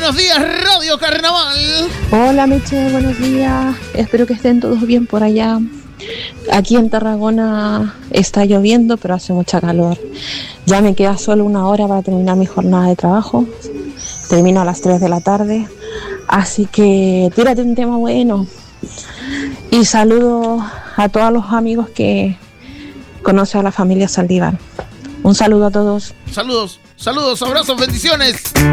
Buenos días, Radio Carnaval. Hola, Meche, buenos días. Espero que estén todos bien por allá. Aquí en Tarragona está lloviendo, pero hace mucha calor. Ya me queda solo 1 hora para terminar mi jornada de trabajo. Termino a las 3 de la tarde. Así que tírate un tema bueno. Y saludo a todos los amigos que conocen a la familia Saldívar. Un saludo a todos. Saludos, abrazos, bendiciones.